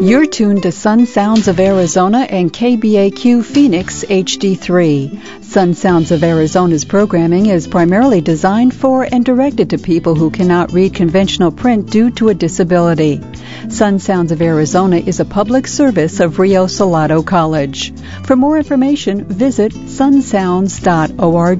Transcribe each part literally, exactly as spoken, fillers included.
You're tuned to Sun Sounds of Arizona and K B A Q Phoenix H D three. Sun Sounds of Arizona's programming is primarily designed for and directed to people who cannot read conventional print due to a disability. Sun Sounds of Arizona is a public service of Rio Salado College. For more information, visit sun sounds dot org.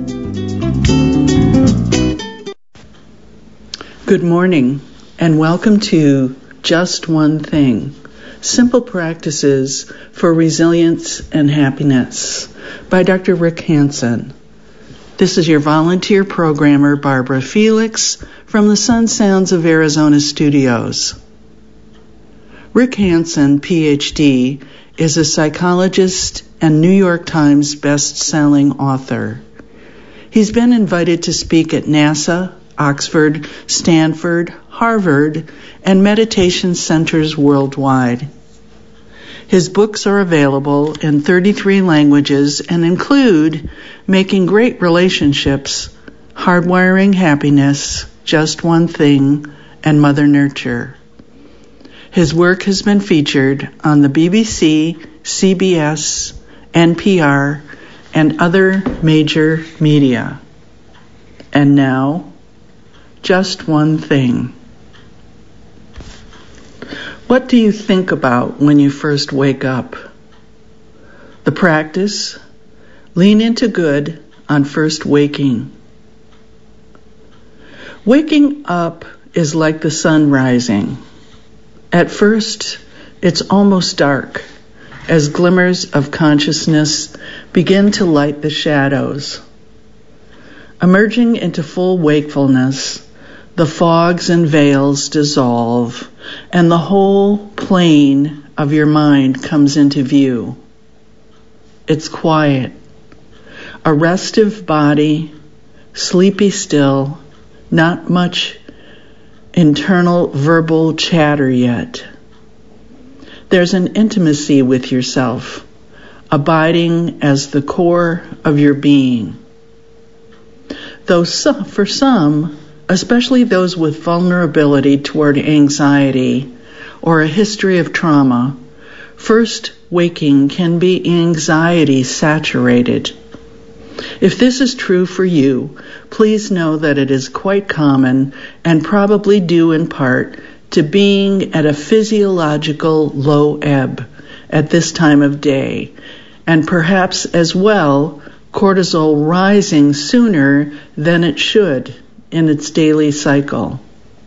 Good morning, and welcome to Just One Thing, Simple Practices for Resilience and Happiness by Doctor Rick Hansen. This is your volunteer programmer, Barbara Felix, from the Sun Sounds of Arizona studios. Rick Hansen, P H D, is a psychologist and New York Times best-selling author. He's been invited to speak at NASA, Oxford, Stanford, Harvard, and meditation centers worldwide. His books are available in thirty-three languages and include Making Great Relationships, Hardwiring Happiness, Just One Thing, and Mother Nurture. His work has been featured on the B B C, C B S, N P R, and other major media. And now, Just One Thing. What do you think about when you first wake up? The practice? Lean into good on first waking. Waking up is like the sun rising. At first, it's almost dark as glimmers of consciousness begin to light the shadows. Emerging into full wakefulness, the fogs and veils dissolve, and the whole plane of your mind comes into view. It's quiet, a restive body, sleepy still, not much internal verbal chatter yet. There's an intimacy with yourself, abiding as the core of your being. Though some, for some, especially those with vulnerability toward anxiety or a history of trauma, first waking can be anxiety saturated. If this is true for you, please know that it is quite common and probably due in part to being at a physiological low ebb at this time of day, and perhaps as well cortisol rising sooner than it should in its daily cycle.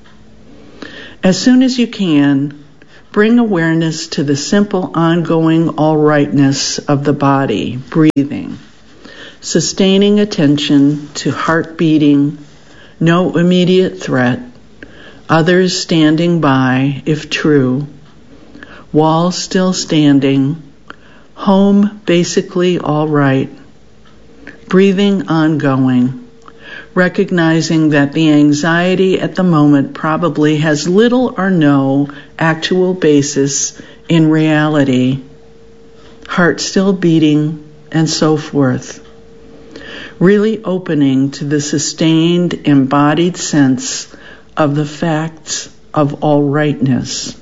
As soon as you can, bring awareness to the simple ongoing all-rightness of the body, breathing, sustaining attention to heart beating, no immediate threat, others standing by if true, walls still standing, home basically all right, breathing ongoing, recognizing that the anxiety at the moment probably has little or no actual basis in reality, heart still beating, and so forth. Really opening to the sustained, embodied sense of the facts of all rightness.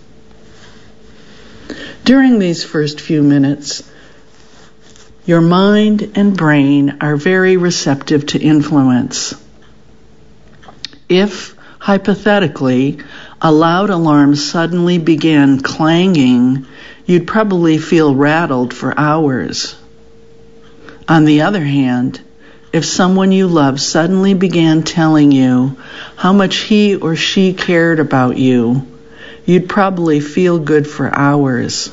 During these first few minutes, your mind and brain are very receptive to influence. If, hypothetically, a loud alarm suddenly began clanging, you'd probably feel rattled for hours. On the other hand, if someone you love suddenly began telling you how much he or she cared about you, you'd probably feel good for hours.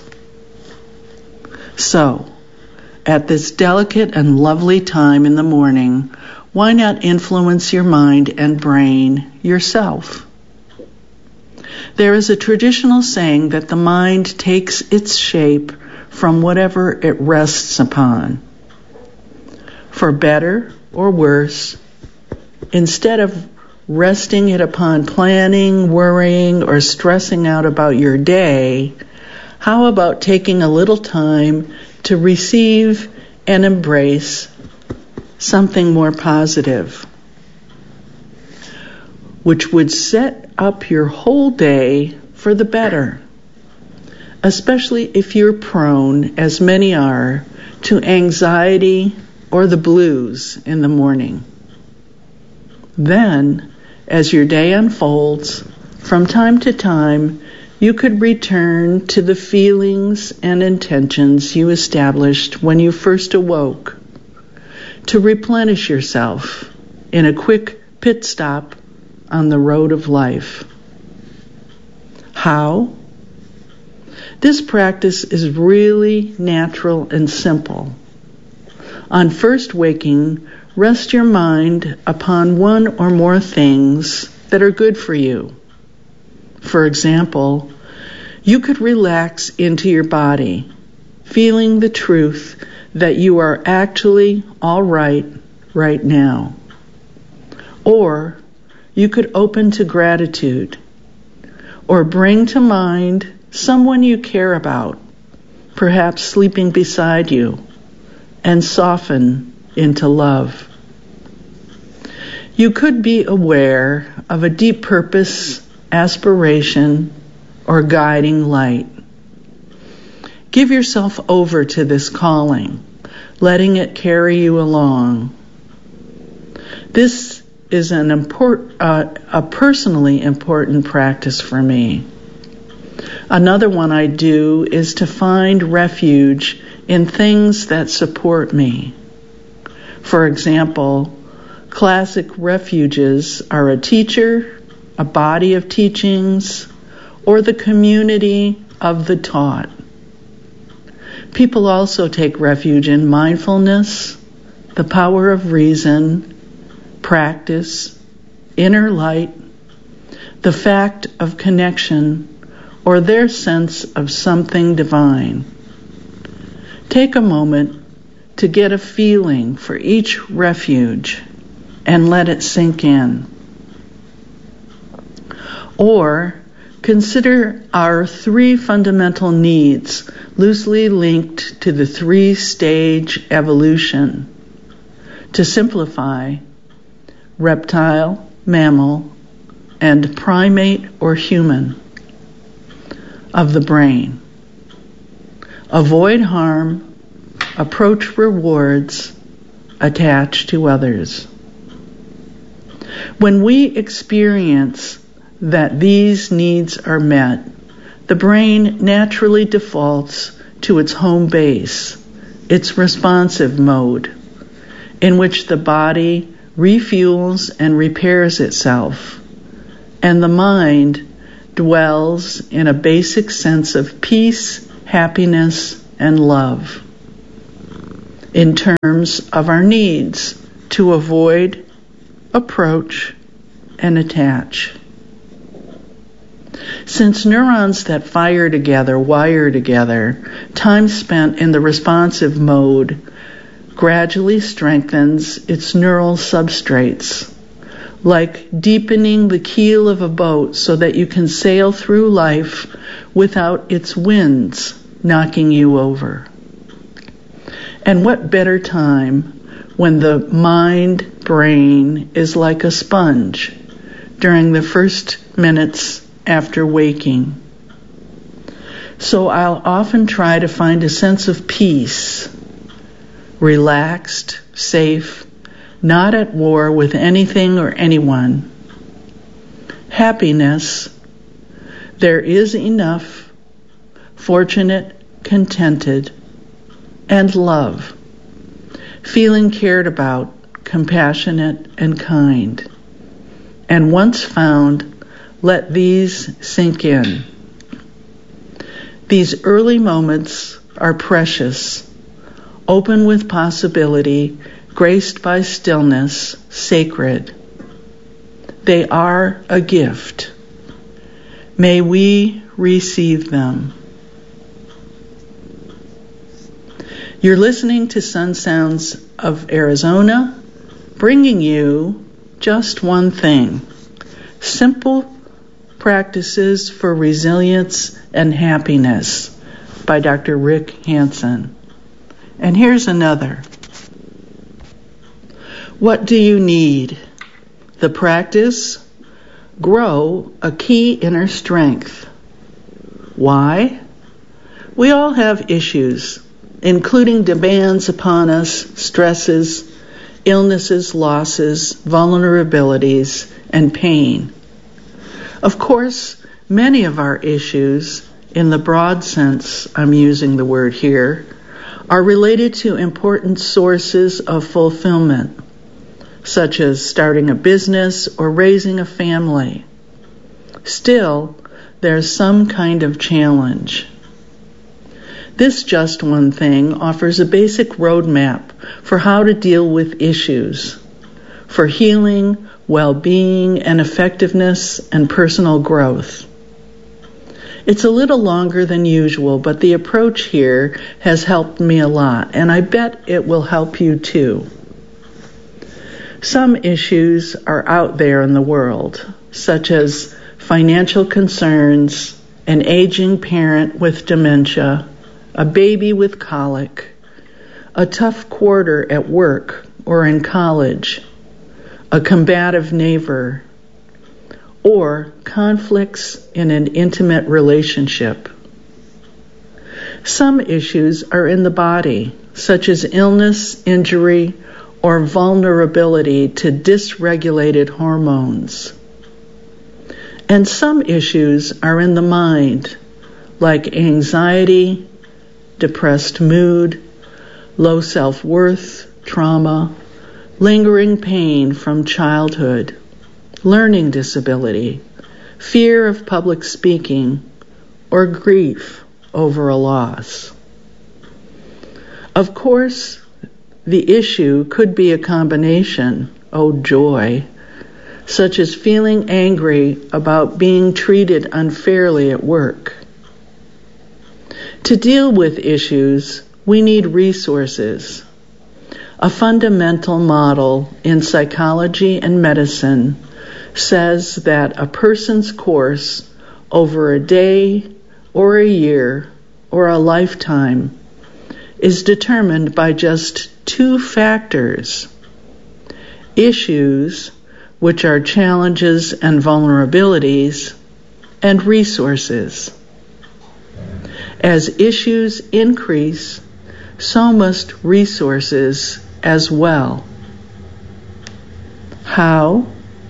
So, at this delicate and lovely time in the morning, why not influence your mind and brain yourself? There is a traditional saying that the mind takes its shape from whatever it rests upon. For better or worse, instead of resting it upon planning, worrying, or stressing out about your day, how about taking a little time to receive and embrace something more positive, which would set up your whole day for the better. especially if you're prone, as many are, to anxiety or the blues in the morning. Then, as your day unfolds, from time to time, you could return to the feelings and intentions you established when you first awoke, to replenish yourself in a quick pit stop on the road of life. How? This practice is really natural and simple. On first waking, rest your mind upon one or more things that are good for you. For example, you could relax into your body, feeling the truth that you are actually all right right now. Or you could open to gratitude, or bring to mind someone you care about, perhaps sleeping beside you, and soften into love. You could be aware of a deep purpose, aspiration, or guiding light. Give yourself over to this calling, letting it carry you along. This is an import, uh, a personally important practice for me. Another one I do is to find refuge in things that support me. For example, classic refuges are a teacher, a body of teachings, or the community of the taught. People also take refuge in mindfulness, the power of reason, practice, inner light, the fact of connection, or their sense of something divine. Take a moment to get a feeling for each refuge and let it sink in. Or consider our three fundamental needs loosely linked to the three-stage evolution. To simplify, reptile, mammal, and primate or human of the brain. Avoid harm, approach rewards, attach to others. When we experience that these needs are met, the brain naturally defaults to its home base, its responsive mode, in which the body refuels and repairs itself, and the mind dwells in a basic sense of peace, happiness, and love. In terms of our needs to avoid, approach, and attach. Since neurons that fire together wire together, time spent in the responsive mode gradually strengthens its neural substrates, like deepening the keel of a boat so that you can sail through life without its winds knocking you over. And what better time when the mind-brain is like a sponge during the first minutes after waking. So I'll often try to find a sense of peace, relaxed, safe, not at war with anything or anyone. Happiness, there is enough, fortunate, contented, and love, feeling cared about, compassionate, and kind. And once found, let these sink in. These early moments are precious, open with possibility, graced by stillness, sacred. They are a gift. May we receive them. You're listening to Sun Sounds of Arizona, bringing you just one thing. Simple Practices for Resilience and Happiness by Doctor Rick Hanson. And here's another. What do you need? The practice? Grow a key inner strength. Why? We all have issues, including demands upon us, stresses, illnesses, losses, vulnerabilities, and pain. Of course, many of our issues, in the broad sense I'm using the word here, are related to important sources of fulfillment, such as starting a business or raising a family. Still, there's some kind of challenge. This Just One Thing offers a basic roadmap for how to deal with issues, for healing, well-being, and effectiveness and personal growth. It's a little longer than usual, but the approach here has helped me a lot, and I bet it will help you too. Some issues are out there in the world, such as financial concerns, an aging parent with dementia, a baby with colic, a tough quarter at work or in college, a combative neighbor, or conflicts in an intimate relationship. Some issues are in the body, such as illness, injury, or vulnerability to dysregulated hormones. And some issues are in the mind, like anxiety, depressed mood, low self-worth, trauma, lingering pain from childhood, learning disability, fear of public speaking, or grief over a loss. Of course, the issue could be a combination, oh joy, such as feeling angry about being treated unfairly at work. To deal with issues, we need resources. A fundamental model in psychology and medicine says that a person's course over a day or a year or a lifetime is determined by just two factors: issues, which are challenges and vulnerabilities, and resources. As issues increase, so must resources as well. How?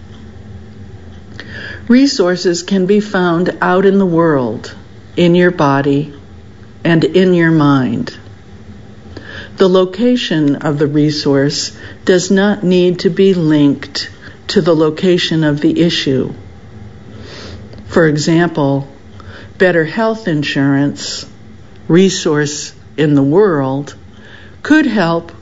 Resources can be found out in the world, in your body, and in your mind. The location of the resource does not need to be linked to the location of the issue. For example, better health insurance, resource in the world, could help